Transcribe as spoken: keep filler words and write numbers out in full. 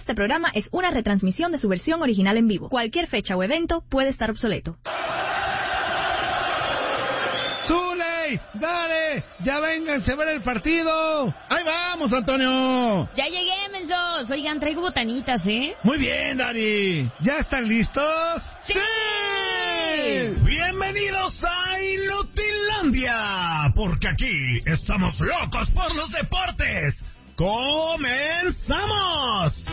Este programa es una retransmisión de su versión original en vivo. Cualquier fecha o evento puede estar obsoleto. ¡Zuley! ¡Dale! ¡Ya vénganse a ver el partido! ¡Ahí vamos, Antonio! Ya llegué, mensos. Oigan, traigo botanitas, ¿eh? Muy bien, Dari. ¿Ya están listos? ¡Sí! ¡Sí! Bienvenidos a Inutilandia, porque aquí estamos locos por los deportes. ¡Comenzamos!